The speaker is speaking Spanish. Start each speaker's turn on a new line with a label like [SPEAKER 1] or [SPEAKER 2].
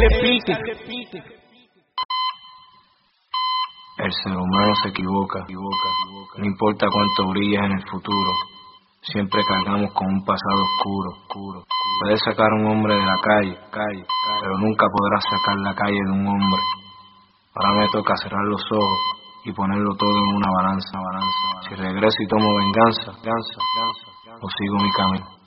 [SPEAKER 1] El ser humano se equivoca. No importa cuánto brilles en el futuro, siempre cargamos con un pasado oscuro. Puedes sacar a un hombre de la calle, pero nunca podrás sacar la calle de un hombre. Ahora me toca cerrar los ojos y ponerlo todo en una balanza. Si regreso y tomo venganza, o sigo mi camino.